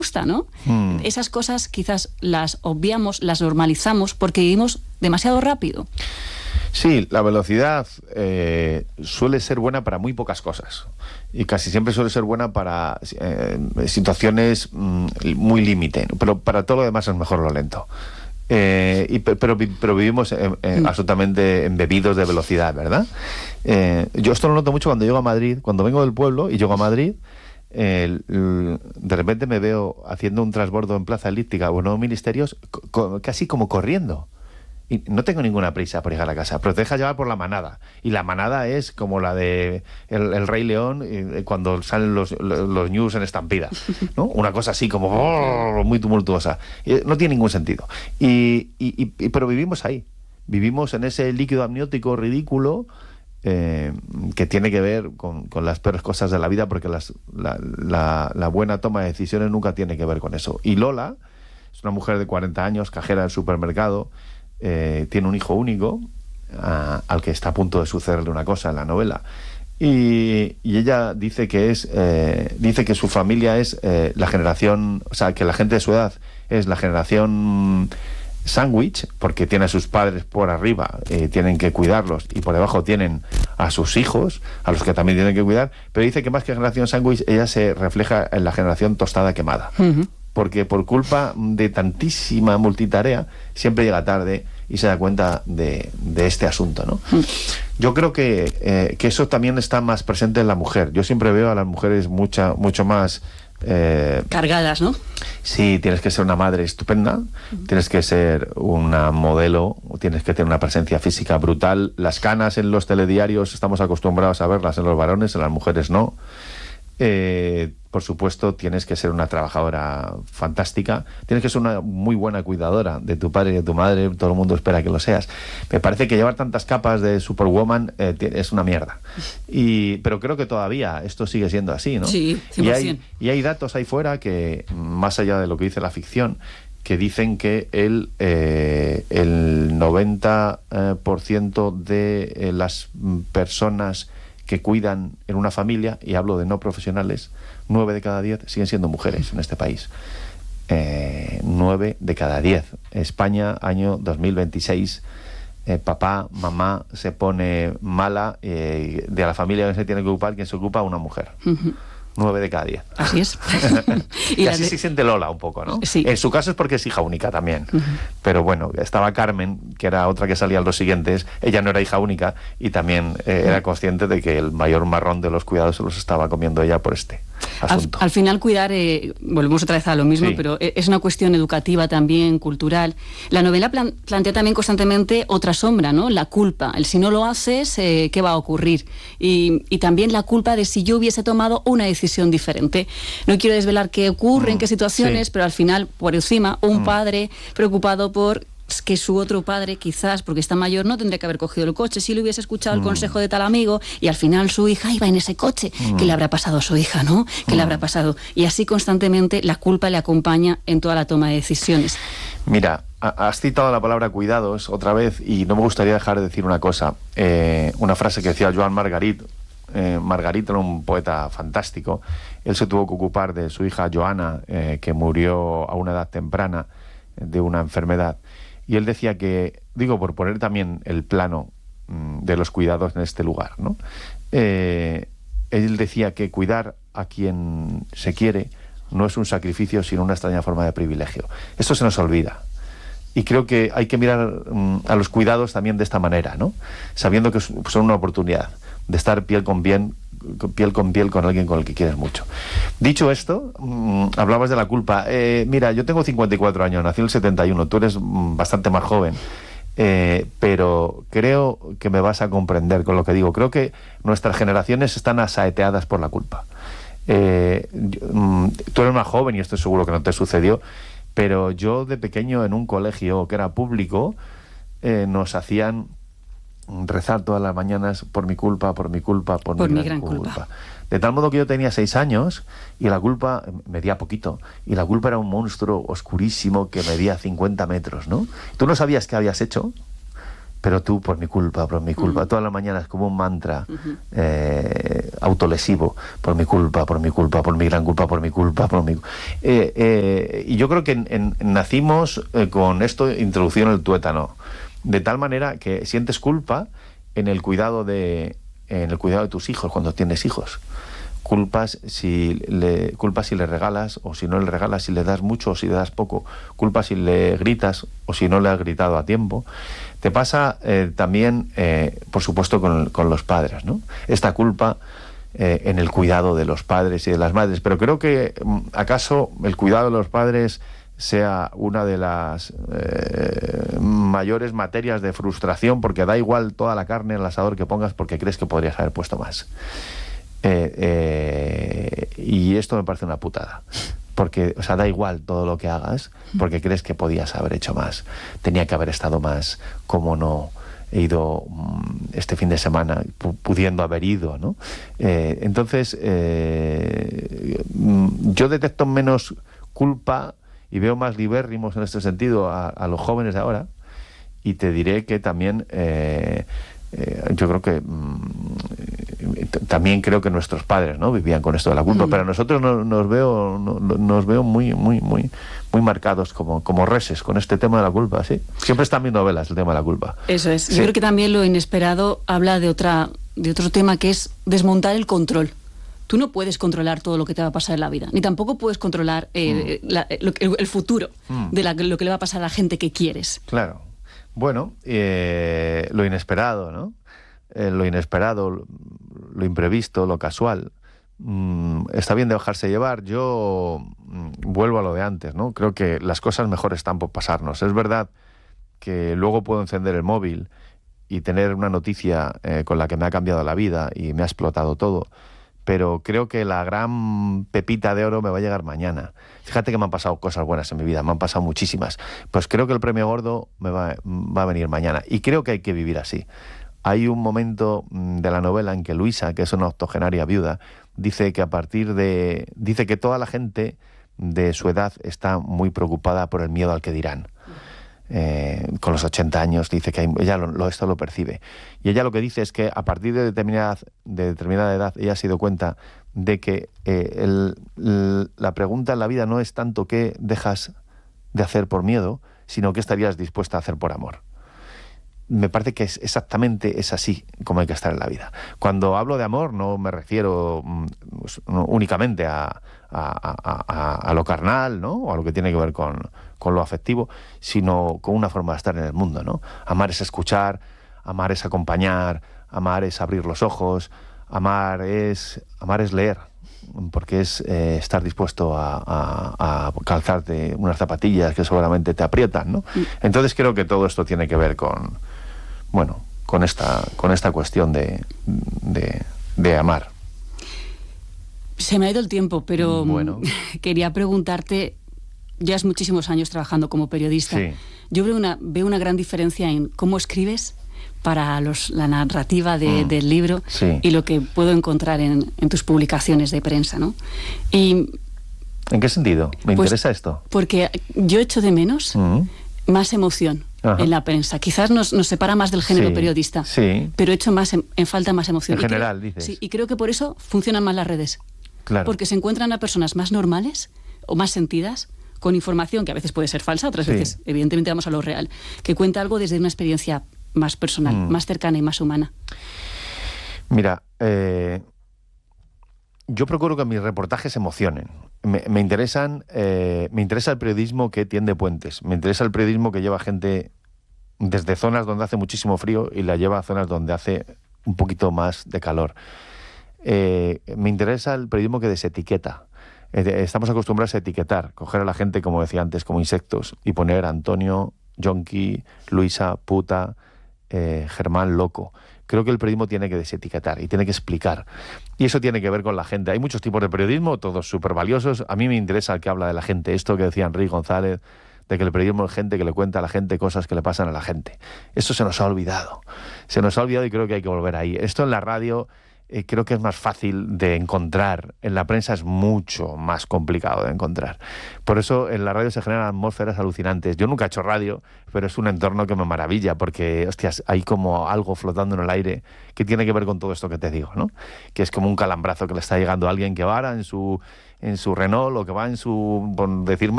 gusta, ¿no? Esas cosas quizás las obviamos, las normalizamos porque vivimos demasiado rápido. Sí, la velocidad suele ser buena para muy pocas cosas y casi siempre suele ser buena para situaciones muy límite, pero para todo lo demás es mejor lo lento. Pero vivimos absolutamente embebidos de velocidad, ¿verdad? Yo esto lo noto mucho cuando llego a Madrid, cuando vengo del pueblo y llego a Madrid. De repente me veo haciendo un transbordo en Plaza Elíptica o Nuevos Ministerios casi como corriendo. Y no tengo ninguna prisa por llegar a casa, pero te dejas llevar por la manada. Y la manada es como la de el Rey León cuando salen los news en estampida, ¿no? Una cosa así como muy tumultuosa. No tiene ningún sentido. Pero vivimos ahí. Vivimos en ese líquido amniótico ridículo que tiene que ver con las peores cosas de la vida, porque la buena toma de decisiones nunca tiene que ver con eso. Y Lola es una mujer de 40 años, cajera del supermercado. Tiene un hijo único al que está a punto de sucederle una cosa en la novela y ella dice que su familia es la generación, o sea, que la gente de su edad es la generación sándwich, porque tiene a sus padres por arriba, tienen que cuidarlos, y por debajo tienen a sus hijos, a los que también tienen que cuidar, pero dice que más que generación sándwich, ella se refleja en la generación tostada quemada. Porque por culpa de tantísima multitarea siempre llega tarde y se da cuenta de este asunto, ¿no? Yo creo que eso también está más presente en la mujer. Yo siempre veo a las mujeres mucho más cargadas, ¿no? Sí, tienes que ser una madre estupenda, tienes que ser una modelo, tienes que tener una presencia física brutal. Las canas en los telediarios estamos acostumbrados a verlas en los varones, en las mujeres no. Por supuesto, tienes que ser una trabajadora fantástica, tienes que ser una muy buena cuidadora de tu padre y de tu madre, todo el mundo espera que lo seas. Me parece que llevar tantas capas de Superwoman es una mierda. Pero creo que todavía esto sigue siendo así, ¿no? Sí, 100%. Y hay datos ahí fuera que, más allá de lo que dice la ficción, que dicen que el 90% de las personas que cuidan en una familia, y hablo de no profesionales, 9 de cada 10 siguen siendo mujeres en este país. 9 de cada 10. España, año 2026, papá, mamá se pone mala, de la familia que se tiene que ocupar, quien se ocupa, una mujer. 9 de cada 10. Así es. Y así se siente Lola un poco, ¿no? Sí. En su caso es porque es hija única también. Pero bueno, estaba Carmen, que era otra que salía en los siguientes. Ella no era hija única y también era consciente de que el mayor marrón de los cuidados se los estaba comiendo ella por este asunto. Al final cuidar, volvemos otra vez a lo mismo, sí, pero es una cuestión educativa también, cultural. La novela plantea también constantemente otra sombra, ¿no? La culpa. El si no lo haces, ¿qué va a ocurrir? Y también la culpa de si yo hubiese tomado una decisión diferente. No quiero desvelar qué ocurre, en qué situaciones, sí, pero al final, por encima, un padre preocupado por que su otro padre, quizás porque está mayor, no tendría que haber cogido el coche si le hubiese escuchado el consejo de tal amigo, y al final su hija iba en ese coche. ¿Qué le habrá pasado a su hija, no? ¿Qué le habrá pasado? Y así constantemente la culpa le acompaña en toda la toma de decisiones. Mira, has citado la palabra cuidados otra vez y no me gustaría dejar de decir una cosa. Una frase que decía Joan Margarit. Margarit era un poeta fantástico. Él se tuvo que ocupar de su hija Joana, que murió a una edad temprana de una enfermedad. Y él decía que, digo, por poner también el plano de los cuidados en este lugar, ¿no? Él decía que cuidar a quien se quiere no es un sacrificio, sino una extraña forma de privilegio. Esto se nos olvida. Y creo que hay que mirar a los cuidados también de esta manera, ¿no? Sabiendo que son una oportunidad de estar piel con piel con alguien con el que quieres mucho. Dicho esto, hablabas de la culpa. Mira, yo tengo 54 años, nací en el 71, tú eres bastante más joven, pero creo que me vas a comprender con lo que digo. Creo que nuestras generaciones están asaeteadas por la culpa. Tú eres más joven y estoy seguro que no te sucedió, pero yo de pequeño en un colegio que era público nos hacían rezar todas las mañanas por mi culpa, por mi gran culpa. De tal modo que yo tenía 6 años y la culpa medía poquito, y la culpa era un monstruo oscurísimo que medía 50 metros, ¿no? Tú no sabías qué habías hecho pero tú por mi culpa, todas las mañanas como un mantra autolesivo, por mi culpa, por mi gran culpa, por mi culpa, y yo creo que nacimos con esto introducido en el tuétano, de tal manera que sientes culpa en el cuidado de tus hijos cuando tienes hijos. Culpas si le regalas o si no le regalas, si le das mucho o si le das poco. Culpas si le gritas o si no le has gritado a tiempo. Te pasa también, por supuesto, con los padres, ¿no? Esta culpa en el cuidado de los padres y de las madres. Pero creo que acaso el cuidado de los padres sea una de las mayores materias de frustración, porque da igual toda la carne en el asador que pongas porque crees que podrías haber puesto más. Y esto me parece una putada, porque, o sea, da igual todo lo que hagas porque crees que podías haber hecho más, tenía que haber estado más, cómo no he ido este fin de semana pudiendo haber ido, ¿no? Entonces yo detecto menos culpa y veo más libérrimos en este sentido a los jóvenes de ahora, y te diré que también yo creo que también creo que nuestros padres, ¿no?, vivían con esto de la culpa, pero a nosotros nos veo muy marcados como reses con este tema de la culpa, ¿sí? Siempre están mis novelas el tema de la culpa. Eso es. Sí. Yo creo que también Lo inesperado habla de otro tema, que es desmontar el control. Tú no puedes controlar todo lo que te va a pasar en la vida, ni tampoco puedes controlar el futuro de lo que le va a pasar a la gente que quieres. Claro. Bueno, lo inesperado, ¿no? Lo inesperado, lo imprevisto, lo casual. Está bien de dejarse llevar. Yo vuelvo a lo de antes, ¿no? Creo que las cosas mejor están por pasarnos. Es verdad que luego puedo encender el móvil y tener una noticia con la que me ha cambiado la vida y me ha explotado todo, pero creo que la gran pepita de oro me va a llegar mañana. Fíjate que me han pasado cosas buenas en mi vida, me han pasado muchísimas. Pues creo que el premio gordo va a venir mañana, y creo que hay que vivir así. Hay un momento de la novela en que Luisa, que es una octogenaria viuda, dice que que toda la gente de su edad está muy preocupada por el miedo al que dirán. Con los 80 años dice que esto lo percibe. Y ella lo que dice es que a partir de determinada edad ella se dio cuenta de que la pregunta en la vida no es tanto qué dejas de hacer por miedo, sino qué estarías dispuesta a hacer por amor. Me parece que es así como hay que estar en la vida. Cuando hablo de amor no me refiero únicamente a lo carnal, ¿no?, o a lo que tiene que ver con lo afectivo, sino con una forma de estar en el mundo, ¿no? Amar es escuchar, amar es acompañar, amar es abrir los ojos, amar es leer, porque es estar dispuesto a calzarte unas zapatillas que seguramente te aprietan, ¿no? Entonces creo que todo esto tiene que ver con esta cuestión de amar. Se me ha ido el tiempo, pero bueno, quería preguntarte, llevas muchísimos años trabajando como periodista. Sí. Yo veo una gran diferencia en cómo escribes para la narrativa del libro, sí, y lo que puedo encontrar en tus publicaciones de prensa, ¿no? Y, ¿en qué sentido? Me interesa esto. Porque yo echo de menos más emoción. Ajá. En la prensa. Quizás nos separa más del género periodista, pero echo más en falta más emoción. En general, dices. Sí, y creo que por eso funcionan más las redes. Claro. Porque se encuentran a personas más normales o más sentidas, con información que a veces puede ser falsa, otras veces, evidentemente, vamos a lo real, que cuenta algo desde una experiencia más personal, más cercana y más humana. Mira, yo procuro que mis reportajes emocionen. Me interesa el periodismo que tiende puentes. Me interesa el periodismo que lleva gente desde zonas donde hace muchísimo frío y la lleva a zonas donde hace un poquito más de calor. Me interesa el periodismo que desetiqueta. Estamos acostumbrados a etiquetar, coger a la gente, como decía antes, como insectos, y poner Antonio, yonki, Luisa, puta, Germán, loco. Creo que el periodismo tiene que desetiquetar y tiene que explicar. Y eso tiene que ver con la gente. Hay muchos tipos de periodismo, todos súper valiosos. A mí me interesa el que habla de la gente. Esto que decía Enrique González, de que el periodismo es gente que le cuenta a la gente cosas que le pasan a la gente. Eso se nos ha olvidado. Se nos ha olvidado y creo que hay que volver ahí. Esto en la radio creo que es más fácil de encontrar. En la prensa es mucho más complicado de encontrar. Por eso en la radio se generan atmósferas alucinantes. Yo nunca he hecho radio, pero es un entorno que me maravilla, porque, hostias, hay como algo flotando en el aire que tiene que ver con todo esto que te digo, ¿no? Que es como un calambrazo que le está llegando a alguien que va ahora en su Renault o que va en su, por decir